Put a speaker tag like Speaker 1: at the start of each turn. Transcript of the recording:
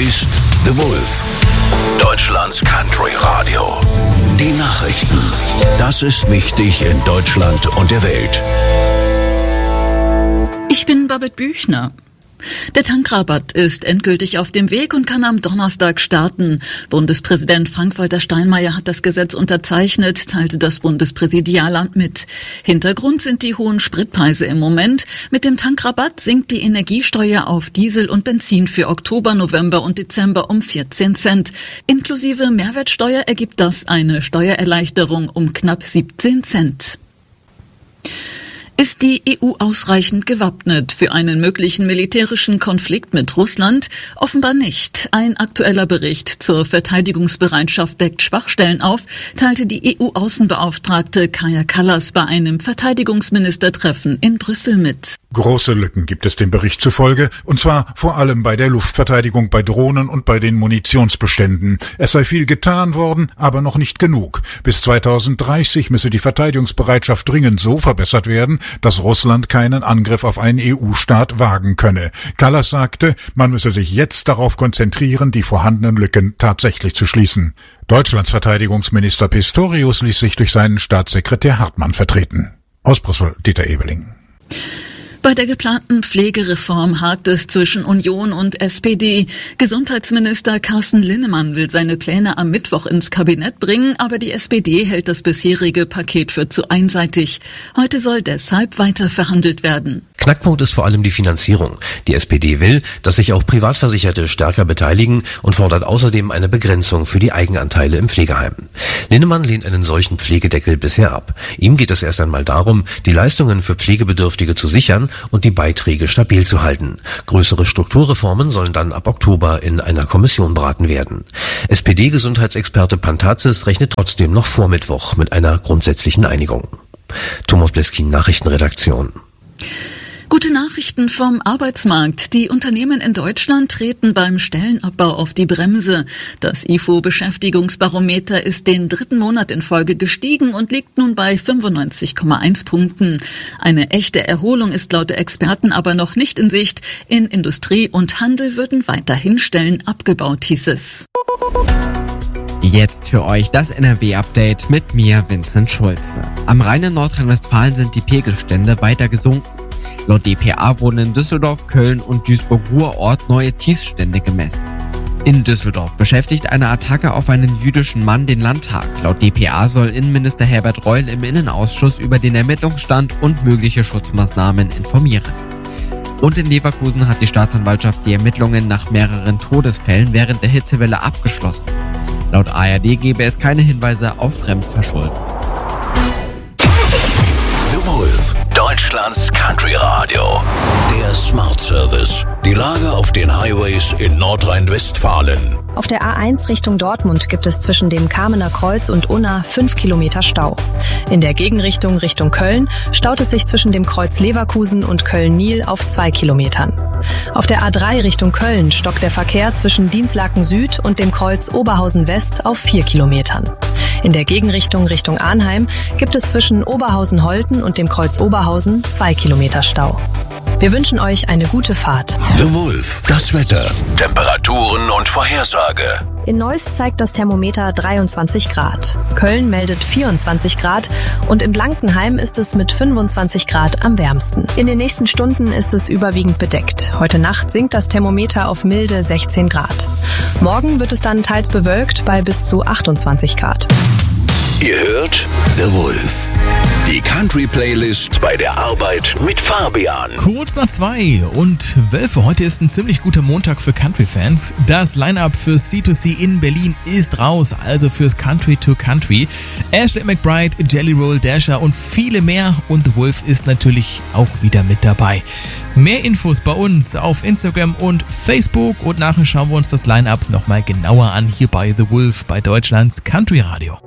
Speaker 1: ist The Wolf, Deutschlands Country Radio. Die Nachrichten. Das ist wichtig in Deutschland und der Welt.
Speaker 2: Ich bin Babette Büchner. Der Tankrabatt ist endgültig auf dem Weg und kann am Donnerstag starten. Bundespräsident Frank-Walter Steinmeier hat das Gesetz unterzeichnet, teilte das Bundespräsidialamt mit. Hintergrund sind die hohen Spritpreise im Moment. Mit dem Tankrabatt sinkt die Energiesteuer auf Diesel und Benzin für Oktober, November und Dezember um 14 Cent. Inklusive Mehrwertsteuer ergibt das eine Steuererleichterung um knapp 17 Cent. Ist die EU ausreichend gewappnet für einen möglichen militärischen Konflikt mit Russland? Offenbar nicht. Ein aktueller Bericht zur Verteidigungsbereitschaft deckt Schwachstellen auf, teilte die EU-Außenbeauftragte Kaja Kallas bei einem Verteidigungsministertreffen in Brüssel mit.
Speaker 3: Große Lücken gibt es dem Bericht zufolge, und zwar vor allem bei der Luftverteidigung, bei Drohnen und bei den Munitionsbeständen. Es sei viel getan worden, aber noch nicht genug. Bis 2030 müsse die Verteidigungsbereitschaft dringend so verbessert werden, dass Russland keinen Angriff auf einen EU-Staat wagen könne. Kallas sagte, man müsse sich jetzt darauf konzentrieren, die vorhandenen Lücken tatsächlich zu schließen. Deutschlands Verteidigungsminister Pistorius ließ sich durch seinen Staatssekretär Hartmann vertreten. Aus Brüssel, Dieter Ebeling.
Speaker 2: Bei der geplanten Pflegereform hakt es zwischen Union und SPD. Gesundheitsminister Carsten Linnemann will seine Pläne am Mittwoch ins Kabinett bringen, aber die SPD hält das bisherige Paket für zu einseitig. Heute soll deshalb weiter verhandelt werden.
Speaker 4: Knackpunkt ist vor allem die Finanzierung. Die SPD will, dass sich auch Privatversicherte stärker beteiligen und fordert außerdem eine Begrenzung für die Eigenanteile im Pflegeheim. Linnemann lehnt einen solchen Pflegedeckel bisher ab. Ihm geht es erst einmal darum, die Leistungen für Pflegebedürftige zu sichern und die Beiträge stabil zu halten. Größere Strukturreformen sollen dann ab Oktober in einer Kommission beraten werden. SPD-Gesundheitsexperte Pantazis rechnet trotzdem noch vor Mittwoch mit einer grundsätzlichen Einigung. Thomas Bleskin, Nachrichtenredaktion.
Speaker 2: Gute Nachrichten vom Arbeitsmarkt. Die Unternehmen in Deutschland treten beim Stellenabbau auf die Bremse. Das IFO-Beschäftigungsbarometer ist den 3. Monat in Folge gestiegen und liegt nun bei 95,1 Punkten. Eine echte Erholung ist laut der Experten aber noch nicht in Sicht. In Industrie und Handel würden weiterhin Stellen abgebaut, hieß es.
Speaker 5: Jetzt für euch das NRW-Update mit mir, Vincent Schulze. Am Rhein in Nordrhein-Westfalen sind die Pegelstände weiter gesunken. Laut dpa wurden in Düsseldorf, Köln und Duisburg-Ruhrort neue Tiefststände gemessen. In Düsseldorf beschäftigt eine Attacke auf einen jüdischen Mann den Landtag. Laut dpa soll Innenminister Herbert Reul im Innenausschuss über den Ermittlungsstand und mögliche Schutzmaßnahmen informieren. Und in Leverkusen hat die Staatsanwaltschaft die Ermittlungen nach mehreren Todesfällen während der Hitzewelle abgeschlossen. Laut ARD gebe es keine Hinweise auf Fremdverschuldung.
Speaker 1: The Wolf, Deutschlands Country Radio. Der Smart Service. Die Lage auf den Highways in Nordrhein-Westfalen.
Speaker 6: Auf der A1 Richtung Dortmund gibt es zwischen dem Kamener Kreuz und Unna 5 Kilometer Stau. In der Gegenrichtung Richtung Köln staut es sich zwischen dem Kreuz Leverkusen und Köln-Niel auf 2 Kilometern. Auf der A3 Richtung Köln stockt der Verkehr zwischen Dinslaken Süd und dem Kreuz Oberhausen West auf 4 Kilometern. In der Gegenrichtung Richtung Arnheim gibt es zwischen Oberhausen-Holten und dem Kreuz Oberhausen 2 Kilometer Stau. Wir wünschen euch eine gute Fahrt.
Speaker 1: The Wolf, das Wetter, Temperaturen und Vorhersage.
Speaker 6: In Neuss zeigt das Thermometer 23 Grad. Köln meldet 24 Grad und in Blankenheim ist es mit 25 Grad am wärmsten. In den nächsten Stunden ist es überwiegend bedeckt. Heute Nacht sinkt das Thermometer auf milde 16 Grad. Morgen wird es dann teils bewölkt bei bis zu 28 Grad.
Speaker 1: Ihr hört The Wolf. Die Country-Playlist bei der Arbeit mit Fabian.
Speaker 7: Kurz nach 2 und Wölfe, heute ist ein ziemlich guter Montag für Country-Fans. Das Line-Up für C2C in Berlin ist raus, also fürs Country to Country. Ashley McBride, Jelly Roll, Dasher und viele mehr. Und The Wolf ist natürlich auch wieder mit dabei. Mehr Infos bei uns auf Instagram und Facebook. Und nachher schauen wir uns das Line-Up nochmal genauer an hier bei The Wolf bei Deutschlands Country Radio.